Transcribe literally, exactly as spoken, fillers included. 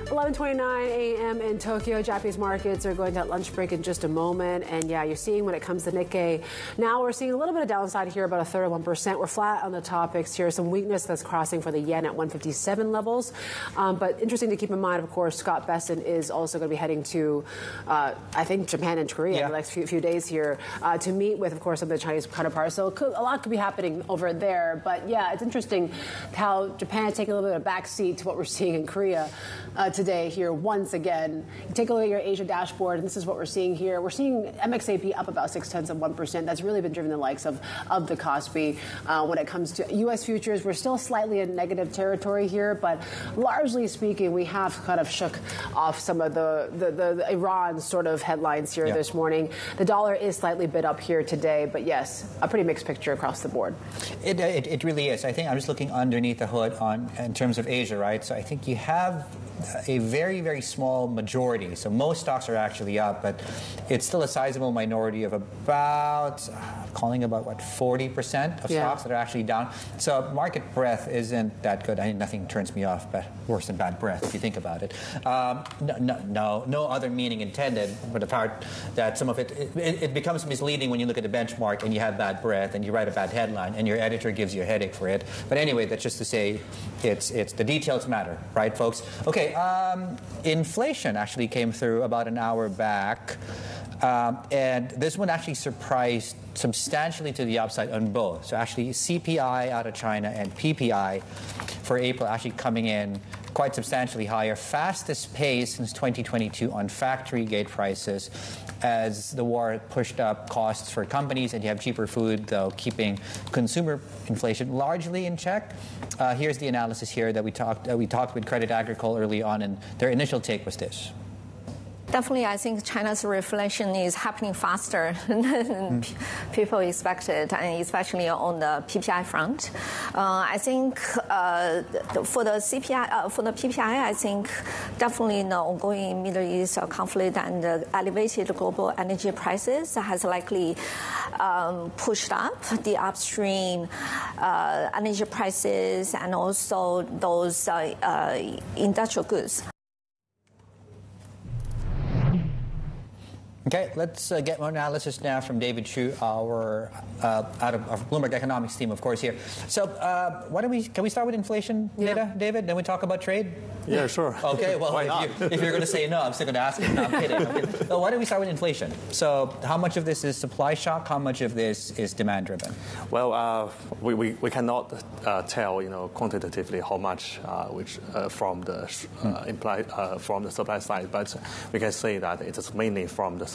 eleven twenty-nine a m in Tokyo. Japanese markets are going to lunch break in just a moment. And yeah, you're seeing when it comes to Nikkei, now we're seeing a little bit of downside here, about a third of one percent. We're flat on the topics here. Some weakness that's crossing for the yen at one fifty-seven levels. Um, but interesting to keep in mind, of course, Scott Bessent is also going to be heading to, uh, I think, Japan and Korea yeah. in the next few, few days here uh, to meet with, of course, some of the Chinese counterparts. So could, a lot could be happening over there. But yeah, it's interesting how Japan is taking a little bit of a backseat to what we're seeing in Korea uh, today here once again. You take a look at your Asia dashboard, and this is what we're seeing here. We're seeing M X A P up about six tenths of one percent. That's really been driven the likes of, of the Kospi. Uh, when it comes to U S futures, we're still slightly in negative territory here, but largely speaking, we have kind of shook off some of the, the, the, the Iran sort of headlines here yep. this morning. The dollar is slightly bid up here today, but yes, a pretty mixed picture across the board. It, it, it really is. I think I'm just looking underneath the hood on in terms of Asia, right? So I think you have a very, very small majority. So most stocks are actually up, but it's still a sizable minority of about, uh, calling about, what, forty percent of yeah. stocks that are actually down. So market breadth isn't that good. I mean, nothing turns me off but worse than bad breath, if you think about it. Um, no, no, no, no other meaning intended, but the part that some of it, it, it becomes misleading when you look at the benchmark and you have bad breath and you write a bad headline and your editor gives you a headache for it. But anyway, that's just to say it's, it's the details matter, right, folks? Okay. Um, inflation actually came through about an hour back, um, and this one actually surprised substantially to the upside on both. So actually C P I out of China and P P I for April actually coming in quite substantially higher, fastest pace since twenty twenty-two on factory gate prices as the war pushed up costs for companies and you have cheaper food, though keeping consumer inflation largely in check. Uh, here's the analysis here that we talked uh, we talked with Credit Agricole early on, and their initial take was this. Definitely, I think China's reflation is happening faster than mm. people expected, and especially on the P P I front. Uh, I think uh, for the C P I, uh, for the P P I, I think definitely the ongoing Middle East conflict and the elevated global energy prices has likely um, pushed up the upstream uh, energy prices and also those uh, uh, industrial goods. Okay, let's uh, get more analysis now from David Chu, our uh, out of our Bloomberg Economics team, of course, here. So, uh, why don't we? Can we start with inflation yeah. data, David? Then we talk about trade. Yeah, sure. Okay, well, why not? if, you, if you're going to say no, I'm still going to ask it. No, I'm kidding. I'm kidding. So why don't we start with inflation? So, how much of this is supply shock? How much of this is demand driven? Well, uh, we, we we cannot uh, tell, you know, quantitatively how much uh, which uh, from the uh, hmm. implied uh, from the supply side, but we can say that it is mainly from the